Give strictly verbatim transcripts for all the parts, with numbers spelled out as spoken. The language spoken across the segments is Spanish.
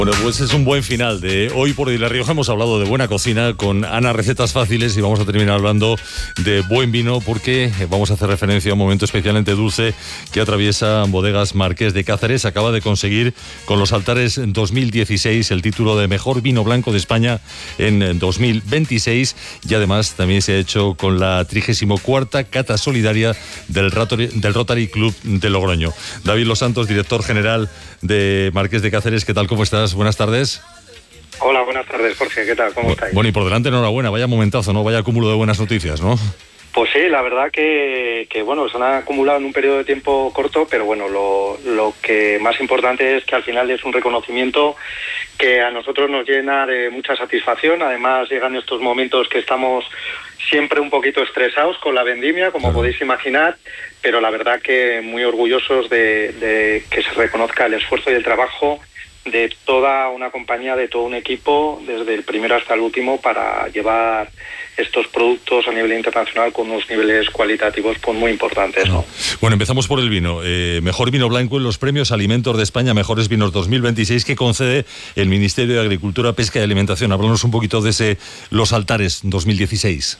Bueno, pues es un buen final de Hoy por La Rioja. Hemos hablado de buena cocina con Ana Recetas Fáciles y vamos a terminar hablando de buen vino porque vamos a hacer referencia a un momento especialmente dulce que atraviesa Bodegas Marqués de Cáceres. Acaba de conseguir con los Altares dos mil dieciséis el título de Mejor Vino Blanco de España en dos mil veintiséis y además también se ha hecho con la trigésimo cuarta Cata Solidaria del Rotary, del Rotary Club de Logroño. David Los Santos, director general de Marqués de Cáceres, ¿qué tal? ¿Cómo estás? Buenas tardes. Hola, buenas tardes, Jorge. ¿Qué tal? ¿Cómo estáis? Bueno, y por delante, enhorabuena. Vaya momentazo, ¿no? Vaya cúmulo de buenas noticias, ¿no? Pues sí, la verdad que, que bueno, se han acumulado en un periodo de tiempo corto, pero bueno, lo, lo que más importante es que al final es un reconocimiento que a nosotros nos llena de mucha satisfacción. Además, llegan estos momentos que estamos siempre un poquito estresados con la vendimia, como claro. podéis imaginar, pero la verdad que muy orgullosos de, de que se reconozca el esfuerzo y el trabajo de toda una compañía, de todo un equipo, desde el primero hasta el último, para llevar estos productos a nivel internacional con unos niveles cualitativos pues muy importantes, ¿no? Bueno, empezamos por el vino. Eh, mejor vino blanco en los premios Alimentos de España, Mejores Vinos dos mil veintiséis, que concede el Ministerio de Agricultura, Pesca y Alimentación. Háblanos un poquito de ese Los Altares dos mil dieciséis.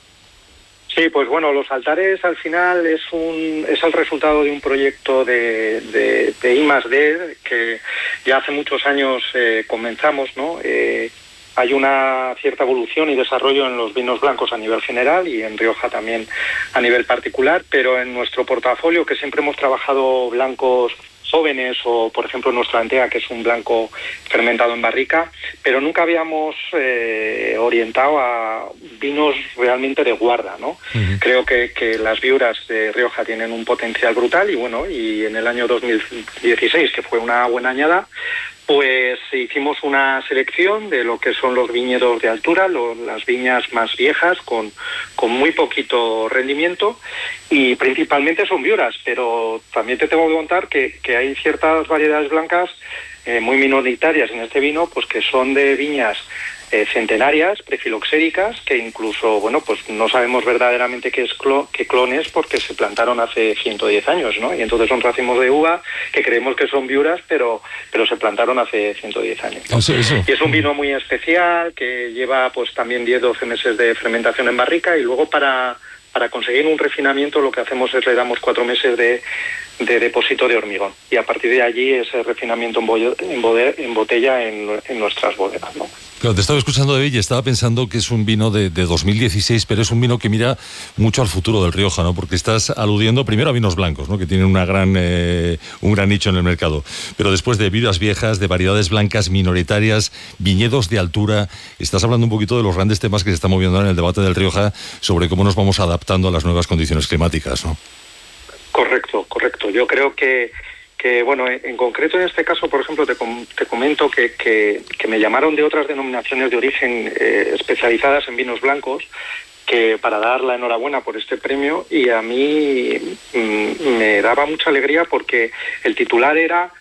Sí, pues bueno, Los Altares al final es un es el resultado de un proyecto de, de, de I más D que ya hace muchos años eh, comenzamos, ¿no? Eh, hay una cierta evolución y desarrollo en los vinos blancos a nivel general y en Rioja también a nivel particular, pero en nuestro portafolio, que siempre hemos trabajado blancos jóvenes o, por ejemplo, nuestra Antea, que es un blanco fermentado en barrica, pero nunca habíamos eh, orientado a vinos realmente de guarda, ¿no? Uh-huh. Creo que, que las viuras de Rioja tienen un potencial brutal y, bueno, y en el año dos mil dieciséis, que fue una buena añada, pues hicimos una selección de lo que son los viñedos de altura, lo, las viñas más viejas con, con muy poquito rendimiento y principalmente son viuras, pero también te tengo que contar que, que hay ciertas variedades blancas eh, muy minoritarias en este vino, pues que son de viñas eh, centenarias, prefiloxéricas, que incluso, bueno, pues no sabemos verdaderamente qué es clo- qué clones porque se plantaron hace ciento diez años, ¿no? Y entonces son racimos de uva que creemos que son viuras, pero pero se plantaron hace ciento diez años, ¿no? Eso, eso. Y es un vino muy especial que lleva pues también diez a doce meses de fermentación en barrica y luego para para conseguir un refinamiento lo que hacemos es le damos cuatro meses de, de depósito de hormigón y a partir de allí ese refinamiento en, bo- en, bode- en botella en, en nuestras bodegas, ¿no? Claro, te estaba escuchando, David, y estaba pensando que es un vino de, de dos mil dieciséis, pero es un vino que mira mucho al futuro del Rioja, ¿no? Porque estás aludiendo primero a vinos blancos, ¿no? Que tienen una gran, eh, un gran nicho en el mercado. Pero después de viuras viejas, de variedades blancas minoritarias, viñedos de altura, estás hablando un poquito de los grandes temas que se están moviendo en el debate del Rioja sobre cómo nos vamos adaptando a las nuevas condiciones climáticas, ¿no? Correcto, correcto. Yo creo que que bueno, en, en concreto en este caso, por ejemplo, te, com- te comento que, que, que me llamaron de otras denominaciones de origen eh, especializadas en vinos blancos que para dar la enhorabuena por este premio y a mí mm, me daba mucha alegría porque el titular era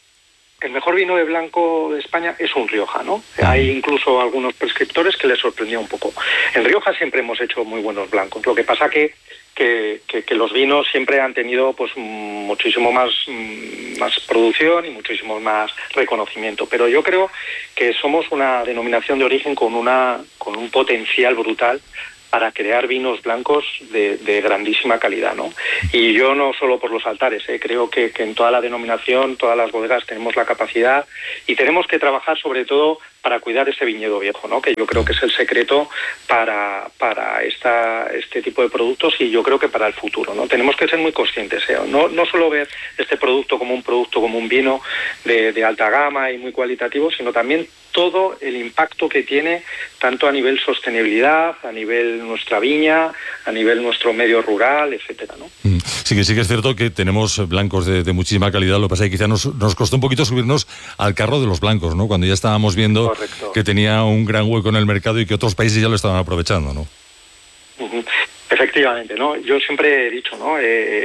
el mejor vino de blanco de España es un Rioja, ¿no? Hay incluso algunos prescriptores que les sorprendió un poco. En Rioja siempre hemos hecho muy buenos blancos, lo que pasa que Que, que, que los vinos siempre han tenido pues muchísimo más, más producción y muchísimo más reconocimiento. Pero yo creo que somos una denominación de origen con una con un potencial brutal para crear vinos blancos de, de grandísima calidad, ¿no? Y yo no solo por los altares, ¿eh? creo que, que en toda la denominación, todas las bodegas tenemos la capacidad y tenemos que trabajar sobre todo para cuidar ese viñedo viejo, ¿no? Que yo creo que es el secreto para para esta este tipo de productos y yo creo que para el futuro, ¿no? Tenemos que ser muy conscientes, ¿eh? No no solo ver este producto como un producto, como un vino de, de alta gama y muy cualitativo, sino también todo el impacto que tiene tanto a nivel sostenibilidad, a nivel nuestra viña, a nivel nuestro medio rural, etcétera, ¿no? Sí que sí que es cierto que tenemos blancos de, de muchísima calidad, lo que pasa es que quizá nos, nos costó un poquito subirnos al carro de los blancos, ¿no? Cuando ya estábamos viendo Correcto. Que tenía un gran hueco en el mercado y que otros países ya lo estaban aprovechando, ¿no? Uh-huh. Efectivamente, ¿no? Yo siempre he dicho, ¿no?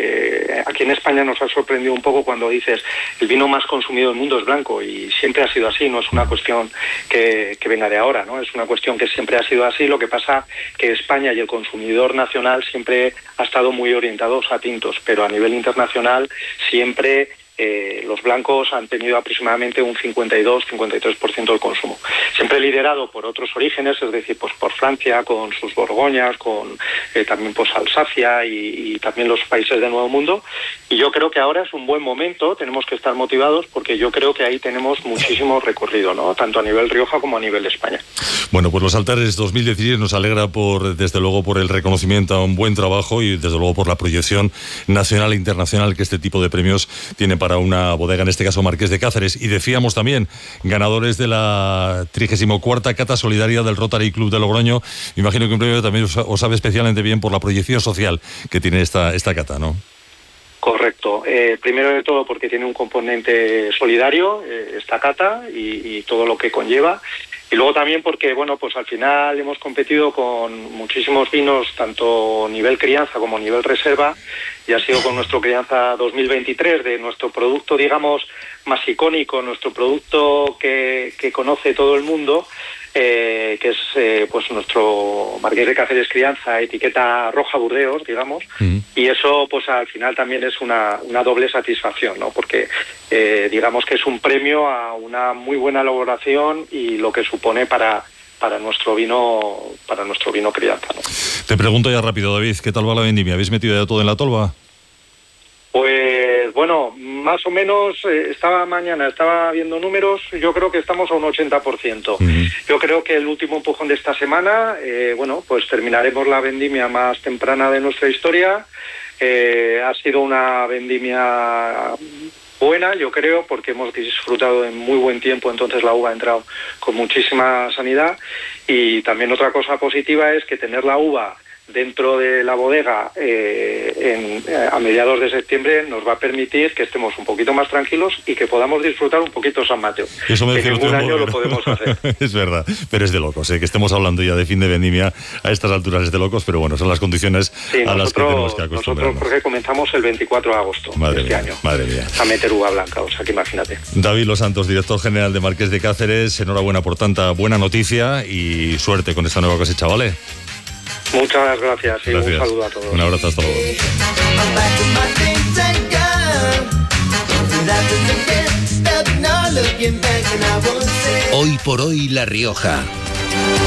Eh, aquí en España nos ha sorprendido un poco cuando dices el vino más consumido del mundo es blanco y siempre ha sido así, no es una cuestión que, que venga de ahora, ¿no? Es una cuestión que siempre ha sido así, lo que pasa que España y el consumidor nacional siempre ha estado muy orientados a tintos, pero a nivel internacional siempre eh, los blancos han tenido aproximadamente un cincuenta y dos a cincuenta y tres por ciento del consumo. Siempre liderado por otros orígenes, es decir, pues por Francia, con sus Borgoñas, con eh, también pues Alsacia y, y también los países del Nuevo Mundo. Y yo creo que ahora es un buen momento, tenemos que estar motivados porque yo creo que ahí tenemos muchísimo recorrido, ¿no? Tanto a nivel Rioja como a nivel España. Bueno, pues los Altares dos mil dieciséis nos alegra por, desde luego, por el reconocimiento a un buen trabajo y desde luego por la proyección nacional e internacional que este tipo de premios tiene para una bodega, en este caso Marqués de Cáceres. Y decíamos también, ganadores de la trigésima cuarta Cata Solidaria del Rotary Club de Logroño. Me imagino que un premio también os, os sabe especialmente bien por la proyección social que tiene esta, esta cata, ¿no? Correcto. Eh, primero de todo porque tiene un componente solidario, eh, esta cata y, y todo lo que conlleva. Y luego también porque, bueno, pues al final hemos competido con muchísimos vinos, tanto nivel crianza como nivel reserva, y ha sido con nuestro crianza dos mil veintitrés, de nuestro producto, digamos, más icónico, nuestro producto que, que conoce todo el mundo, eh, que es eh, pues nuestro Marqués de Cáceres crianza, etiqueta roja Burdeos, digamos, mm. y eso pues al final también es una, una doble satisfacción, ¿no? Porque eh, digamos que es un premio a una muy buena elaboración y lo que supone para para nuestro vino para nuestro vino crianza, ¿no? Te pregunto ya rápido, David, ¿qué tal va la vendimia? ¿Habéis metido ya todo en la tolva? Pues bueno, más o menos, eh, estaba mañana, estaba viendo números, yo creo que estamos a un ochenta por ciento. Uh-huh. Yo creo que el último empujón de esta semana, eh, bueno, pues terminaremos la vendimia más temprana de nuestra historia. Eh, ha sido una vendimia buena, yo creo, porque hemos disfrutado en muy buen tiempo, entonces la uva ha entrado con muchísima sanidad. Y también otra cosa positiva es que tener la uva dentro de la bodega eh, en, eh, a mediados de septiembre nos va a permitir que estemos un poquito más tranquilos y que podamos disfrutar un poquito San Mateo. Eso me que ningún año lo podemos hacer. Es verdad, pero es de locos, ¿eh? Que estemos hablando ya de fin de vendimia a estas alturas es de locos, pero bueno, son las condiciones sí, a nosotros, las que tenemos que acostumbrarnos. Nosotros porque comenzamos el veinticuatro de agosto madre de este mía, año. Madre mía. A meter uva blanca, o sea que imagínate. David Los Santos, director general de Marqués de Cáceres, enhorabuena por tanta buena noticia y suerte con esta nueva cosecha, ¿vale? Muchas gracias y gracias. Un saludo a todos. Un abrazo, hasta luego. Hoy por hoy La Rioja.